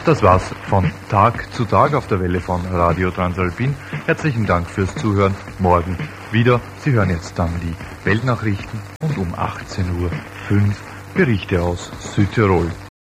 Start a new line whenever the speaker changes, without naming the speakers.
Das war's von Tag zu Tag auf der Welle von Radio Transalpin. Herzlichen Dank fürs Zuhören. Morgen wieder. Sie hören jetzt dann die Weltnachrichten und um 18:05 Uhr Berichte aus Südtirol.